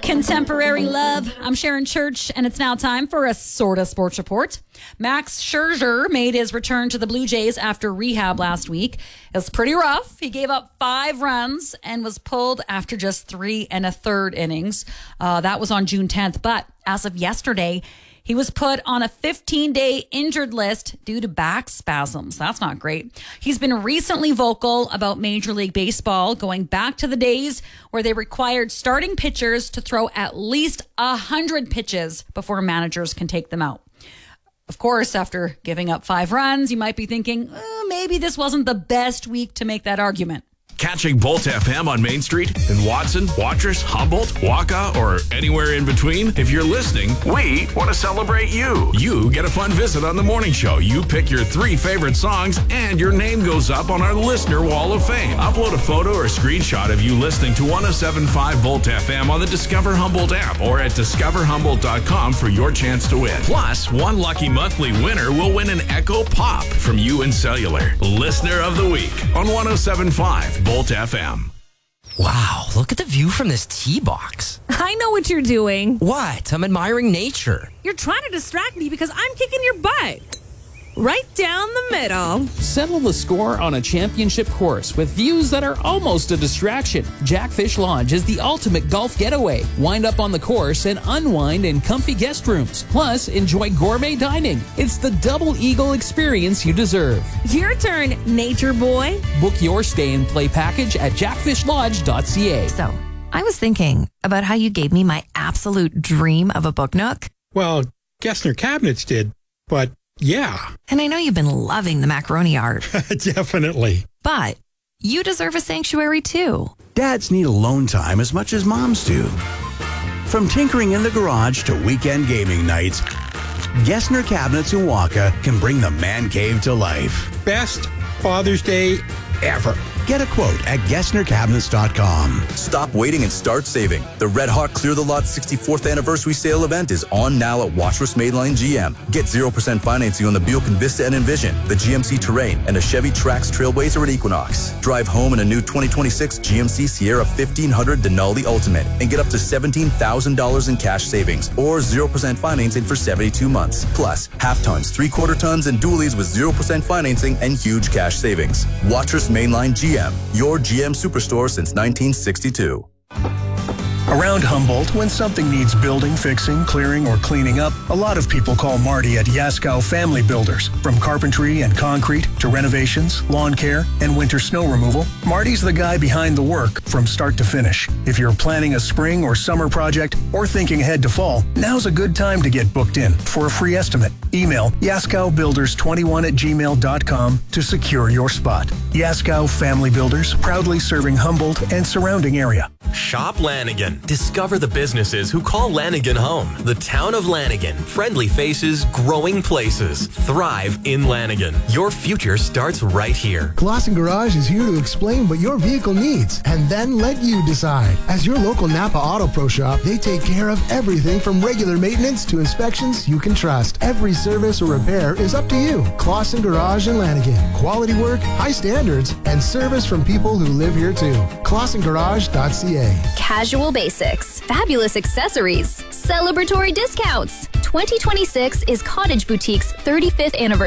Contemporary love. I'm Sharon Church, and it's now time for a sorta sports report. Max Scherzer made his return to the Blue Jays after rehab last week. It was pretty rough. He gave up 5 runs and was pulled after just 3 1/3 innings. That was on June 10th. But as of yesterday, he was put on a 15-day injured list due to back spasms. That's not great. He's been recently vocal about Major League Baseball, going back to the days where they required starting pitchers to throw at least 100 pitches before managers can take them out. Of course, after giving up 5 runs, you might be thinking, maybe this wasn't the best week to make that argument. Catching Bolt FM on Main Street in Watson, Watrous, Humboldt, Waka, or anywhere in between? If you're listening, we want to celebrate you. You get a fun visit on the morning show. You pick your 3 favorite songs, and your name goes up on our listener wall of fame. Upload a photo or screenshot of you listening to 107.5 Volt FM on the Discover Humboldt app or at discoverhumboldt.com for your chance to win. Plus, one lucky monthly winner will win an Echo Pop from UN Cellular. Listener of the Week on 107.5 Volt FM. Wow, look at the view from this tee box. I know what you're doing. What? I'm admiring nature. You're trying to distract me because I'm kicking your butt. Right down the middle. Settle the score on a championship course with views that are almost a distraction. Jackfish Lodge is the ultimate golf getaway. Wind up on the course and unwind in comfy guest rooms. Plus, enjoy gourmet dining. It's the double eagle experience you deserve. Your turn, nature boy. Book your stay and play package at jackfishlodge.ca. So, I was thinking about how you gave me my absolute dream of a book nook. Well, Gessner Cabinets did, but yeah. And I know you've been loving the macaroni art. Definitely. But you deserve a sanctuary too. Dads need alone time as much as moms do. From tinkering in the garage to weekend gaming nights, Gessner Cabinets in Waka can bring the man cave to life. Best Father's Day ever. Get a quote at GessnerCabinets.com. Stop waiting and start saving. The Red Hot Clear the Lot 64th Anniversary Sale event is on now at Watrous Mainline GM. Get 0% financing on the Buick Envista and Envision, the GMC Terrain, and a Chevy Trax Trailblazer at Equinox. Drive home in a new 2026 GMC Sierra 1500 Denali Ultimate and get up to $17,000 in cash savings or 0% financing for 72 months. Plus, half tons, 3/4 tons, and dualies with 0% financing and huge cash savings. Watrous Mainline GM. Your GM Superstore since 1962. Around Humboldt, when something needs building, fixing, clearing, or cleaning up, a lot of people call Marty at Yaskow Family Builders. From carpentry and concrete to renovations, lawn care, and winter snow removal, Marty's the guy behind the work from start to finish. If you're planning a spring or summer project or thinking ahead to fall, now's a good time to get booked in for a free estimate. Email yaskowbuilders21@gmail.com to secure your spot. Yaskow Family Builders, proudly serving Humboldt and surrounding area. Shop Lanigan. Discover the businesses who call Lanigan home. The town of Lanigan. Friendly faces, growing places. Thrive in Lanigan. Your future starts right here. Clausen Garage is here to explain what your vehicle needs and then let you decide. As your local Napa Auto Pro shop, they take care of everything from regular maintenance to inspections you can trust. Every service or repair is up to you. Clausen Garage in Lanigan. Quality work, high standards, and service from people who live here too. ClausenGarage.ca. Casual basics, fabulous accessories, celebratory discounts. 2026 is Cottage Boutique's 35th anniversary.